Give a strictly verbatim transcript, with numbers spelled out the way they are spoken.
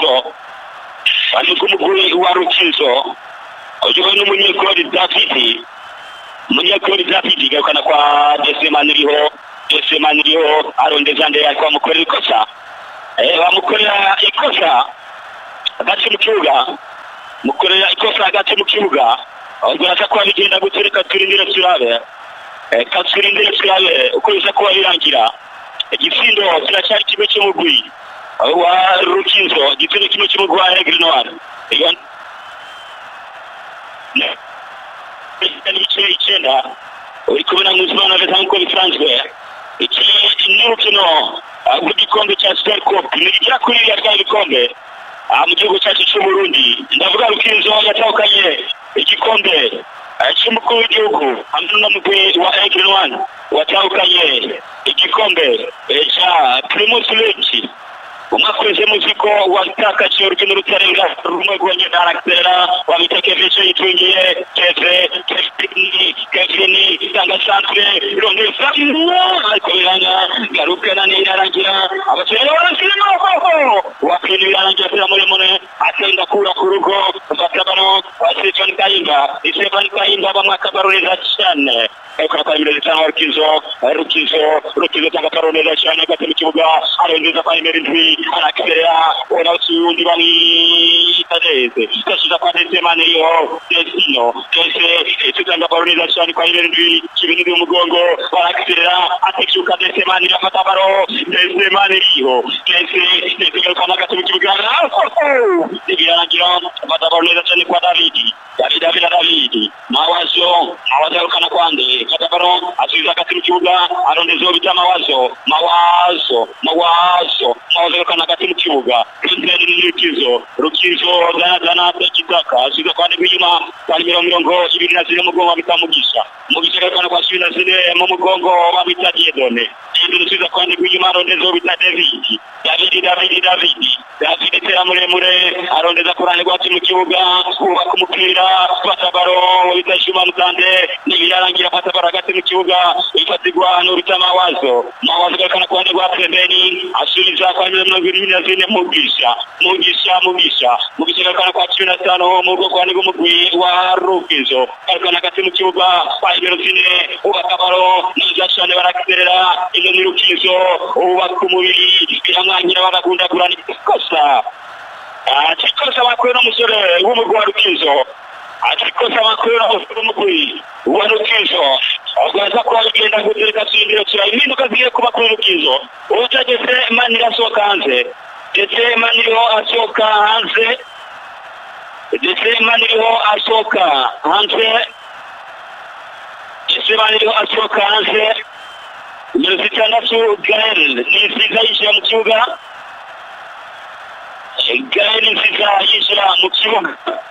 Rukinzo ari kumuguri wa Rukinzo ojo n'umunyekori David umunyekori David gakana kwa Desemani riho Desemani riho arondeza nde yakwa mukorera ikosa eh bamukorera ikosa agace mu kibuga mukorera ikosa agace mu kibuga ahubwo atakwa bigenda gutereka turindire turabe eh katurindire turabe uko biza kuba birangira igifindo kiracyari kimwe cy'umugwi wa Rukinzo gitene kimwe cy'umugwi wa Aigle Noir iyo ni ikihe icyenda uri kubona muzimana beza nk'uko bisanzwe iki ni urukino rw'igikombe cya Super Cup nigira kuri iriya rya bikombe mu gihugu cyacu cy'u Burundi ndavuga Rukinzo yatahukanye igikombe cy'umukuru w'igihugu hamwe n'umugwi wa Aigle Noir watahukanye igikombe cya Primus League umwakweze muziko watakaje urukino rutarenga rumwe rwonye darakera wamitekeveshe yitungiye keve kevini kevini tanga centre ronde famu ariko biranga garuka nani yarangira abacere barasino wapini yarangira tera muri mone atenda kura kurugo batabano Stefan Kayimba Stefan Kayimba bamwakabarureza cyane eko kwamire cyane Rukinzo Rukinzo Rukinzo tanga karoneza cyane gatemu kibuga arengeza kwamire ndwi anakibera ona usundi bani tadeze kashiza kwa Desemani yo Desino Dese tutanga baroneza cyane kwamire ndwi kibindi umugongo barakibera atekyuka Desemani afata baro Desemani yo Dese Dese kana gatemu kibuga ibirangira afata baroneza cyane kwa Davidi David David David mawazo mawazo kana kwande katabaro asubiza kati mu kibuga arondezo bita mawazo mawazo mawazo mawazo kana kati mu kibuga kandi Rukinzo Rukinzo dana tekitaka asubiza kwande kwinyuma kandi mirongo ibiri na zine mu gongo bitamugisha mugisha kana kwa shina zine mu mugongo babita Diedone Diedone asubiza kwande kwinyuma arondezo bita David David David David David tera muremure arondeza kurane gwati mu kibuga kubaka umupira patabaro bitashuma mutande nibirangira patabaro hagati mu kibuga ifatigwa n'urutama wazo mawazo kana kwande gwa pembeni asubiza kwa mirongo ibiri na zine mugisha mugisha mugisha mugisha kana kwa cumi na tano mu bwo kwande gumugwi wa Rukinzo kana hagati mu kibuga paibero zine ubatabaro n'ijashane barakiberera iyo ni Rukinzo ubaka umubiri biramwangira bagakunda kurana ikosa atikosa bakwera umusore w'umugwi wa Rukinzo atikosa bakwera umugwi wa Rukinzo agaza kwa genda gutereka sindiro cyane impinduka zigiye kuba kuri Rukinzo utageze manira soka hanze ndetse maniro asoka hanze ndetse maniro asoka hanze ndetse maniro asoka hanze Muzitanasu Gael ni siza yisha mu kibuga Gael siza yisha mu kibuga